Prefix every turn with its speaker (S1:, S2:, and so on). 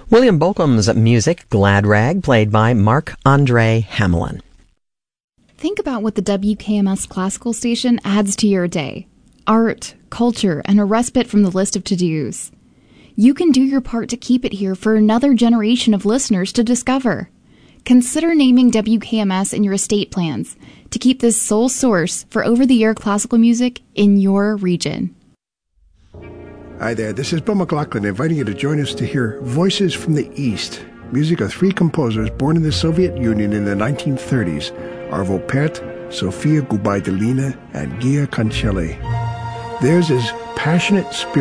S1: William Bolcom's music, Glad Rag, played by Marc-Andre Hamelin.
S2: Think about what the WKMS classical station adds to your day. Art, culture, and a respite from the list of to-dos. You can do your part to keep it here for another generation of listeners to discover. Consider naming WKMS in your estate plans to keep this sole source for over-the-air classical music in your region.
S3: Hi there, this is Bill McLaughlin inviting you to join us to hear Voices from the East, music of three composers born in the Soviet Union in the 1930s, Arvo Pärt, Sofia Gubaidulina, and Gia Cancelli. Theirs is passionate spirit